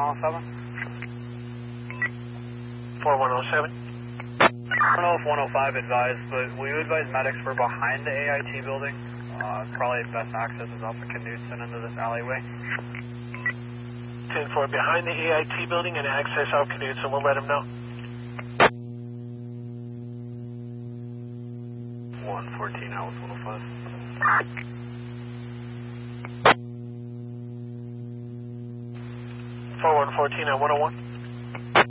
107. 4107. I don't know if 105 advised, but will you advise medics for behind the AIT building? Probably best access is off of Knudsen into this alleyway. 10-4 behind the AIT building and access out Knudsen. We'll let him know. 114 out with 105. 4114 at 101.